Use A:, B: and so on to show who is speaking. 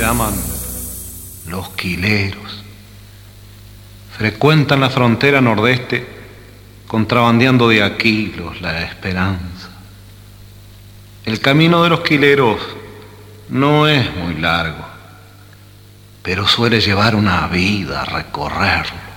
A: llaman los quileros. Frecuentan la frontera nordeste, contrabandeando de Aquilos la esperanza. El camino de los quileros no es muy largo, pero suele llevar una vida a recorrerlo.